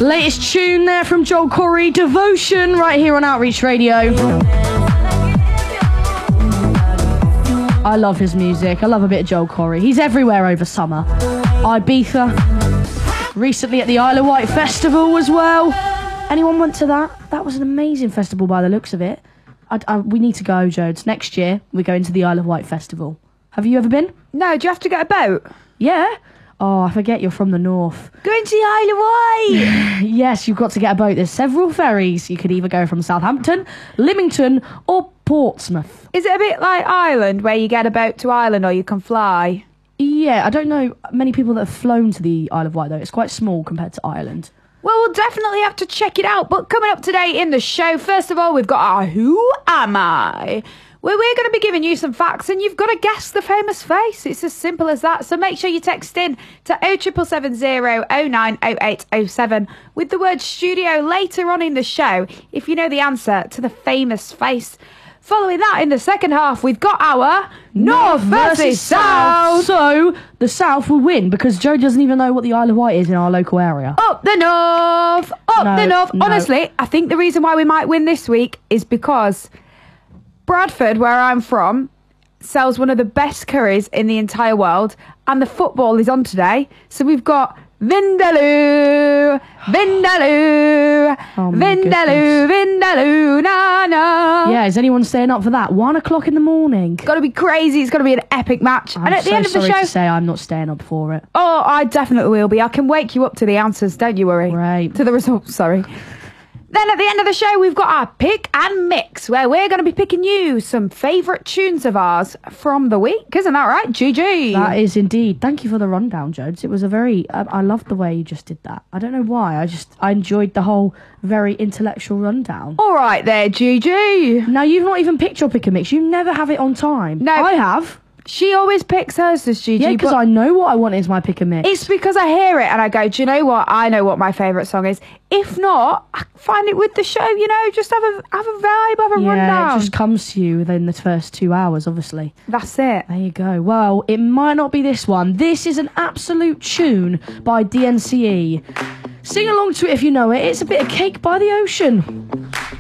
Latest tune there from Joel Corry, Devotion, right here on Outreach Radio. I love his music. I love a bit of Joel Corry. He's everywhere over summer. Ibiza. Recently at the Isle of Wight Festival as well. Anyone went to that? That was an amazing festival by the looks of it. We need to go, Jodes. Next year, we're going to the Isle of Wight Festival. Have you ever been? No, do you have to get a boat? Yeah. Oh, I forget you're from the north. Going to the Isle of Wight! Yes, you've got to get a boat. There's several ferries. You could either go from Southampton, Lymington, or Portsmouth. Is it a bit like Ireland, where you get a boat to Ireland or you can fly? Yeah, I don't know many people that have flown to the Isle of Wight, though. It's quite small compared to Ireland. Well, we'll definitely have to check it out. But coming up today in the show, first of all, we've got our Who Am I? Where we're going to be giving you some facts and you've got to guess the famous face. It's as simple as that. So make sure you text in to 07770 090807 with the word studio later on in the show if you know the answer to the famous face. Following that, in the second half, we've got our North versus South. So the South will win because Joe doesn't even know what the Isle of Wight is in our local area. Up the North! Up the North! No. Honestly, I think the reason why we might win this week is because Bradford, where I'm from, sells one of the best curries in the entire world, and the football is on today. So we've got Vindaloo, Vindaloo, Vindaloo, Vindaloo, na na. Yeah, is anyone staying up for that? 1 o'clock in the morning. It's got to be crazy. It's got to be an epic match. I'm and at the end of the sorry show, to say I'm not staying up for it. oh, I definitely will be. I can wake you up to the answers. Don't you worry. Right. To the results. Sorry. Then at the end of the show, we've got our Pick and Mix, where we're going to be picking you some favourite tunes of ours from the week. Isn't that right, GG? That is indeed. Thank you for the rundown, Jodes. It was a very... I loved the way you just did that. I don't know why. I enjoyed the whole very intellectual rundown. All right there, GG. Now, you've not even picked your pick and mix. You never have it on time. No. I have. She always picks hers, does GG? Yeah, because but I know what I want is my pick and mix. it's because I hear it and I go, do you know what? I know what my favourite song is. If not, I find it with the show, you know, just have a vibe, have a rundown. It just comes to you within the first 2 hours, obviously. That's it. There you go. Well, it might not be this one. This is an absolute tune by DNCE. Sing along to it if you know it. It's a bit of Cake by the Ocean.